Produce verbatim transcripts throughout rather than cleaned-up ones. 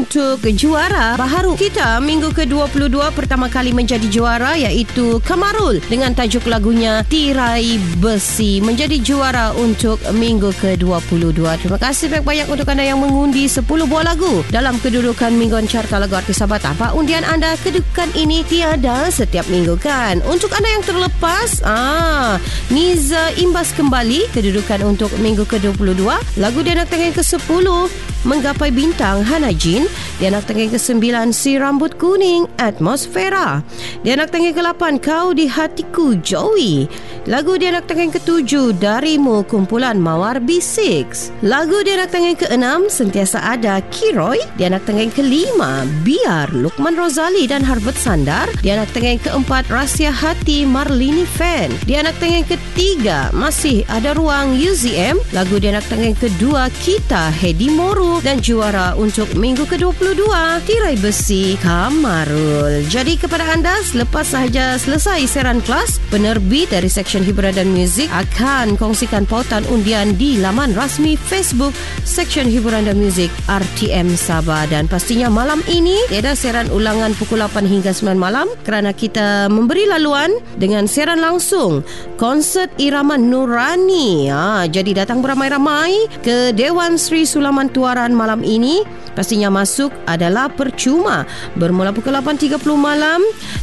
untuk juara baharu kita minggu ke dua puluh dua pertama kali menjadi juara, iaitu Kamarul dengan tajuk lagunya Tirai Besi menjadi juara untuk minggu ke dua puluh dua. Terima kasih banyak-banyak untuk anda yang mengundi sepuluh buah lagu dalam kedudukan mingguan carta lagu artis sahabat. Apa undian anda? Kedudukan ini tiada setiap minggu kan. Untuk anda yang terlepas, ah, Niza imbas kembali kedudukan untuk minggu ke dua puluh dua. Lagu dia nak tengah ke sepuluh menggapai bintang Hana Jin. Dia nak tengah ke sembilan Si Rambut Kuning Atmosfera. Dia nak tengah ke lapan Kau di Hatiku Joey. Lagu dia nak tengah ke tujuh Darimu kumpulan Mawar B enam. Lagu dia nak tengah ke enam Sentiasa Ada Kiroy. Dia nak tengah ke lima Biar Lukman Rozali dan Harbet Sandar. Dia nak tengah ke empat Rahsia Hati Marlini Fan. Dia nak tengah ke tiga Masih Ada Ruang U Z M. Lagu dia nak tengah ke dua Kita Hedi Moru. Dan juara untuk minggu ke dua puluh dua Tirai Besi Kamarul. Jadi kepada anda, selepas sahaja selesai siaran kelas, penerbit dari Seksyen Hiburan dan Muzik akan kongsikan pautan undian di laman rasmi Facebook Seksyen Hiburan dan Muzik R T M Sabah. Dan pastinya malam ini tiada siaran ulangan pukul lapan hingga sembilan malam kerana kita memberi laluan dengan siaran langsung konsert irama Nurani. Ha, jadi datang beramai-ramai ke Dewan Sri Sulaman Tuaran malam ini. Pastinya masuk adalah percuma. Bermula pukul lapan tiga puluh malam.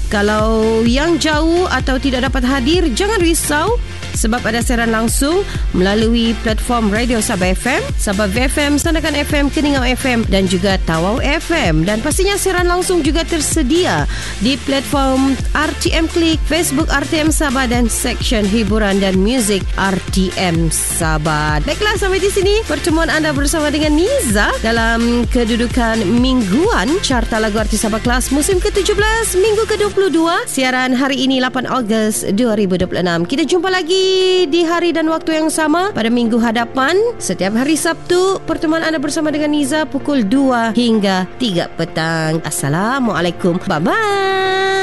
Kalau yang jauh atau tidak dapat hadir, jangan risau sebab ada siaran langsung melalui platform Radio Sabah F M, Sabah F M, Sandakan F M, Keningau F M dan juga Tawau F M. Dan pastinya siaran langsung juga tersedia di platform R T M Klik, Facebook R T M Sabah dan Seksyen Hiburan dan Muzik R T M Sabah. Baiklah, sampai di sini pertemuan anda bersama dengan Niza dalam kedudukan mingguan Carta Lagu Artis Sabah kelas musim ke tujuh belas minggu ke dua puluh dua. Siaran hari ini lapan Ogos dua ribu dua puluh enam. Kita jumpa lagi di hari dan waktu yang sama pada minggu hadapan. Setiap hari Sabtu pertemuan anda bersama dengan Niza pukul dua hingga tiga petang. Assalamualaikum. Bye bye.